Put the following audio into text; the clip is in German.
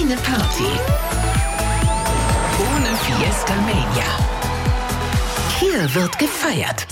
Keine Party ohne Fiesta Mania. Hier wird gefeiert.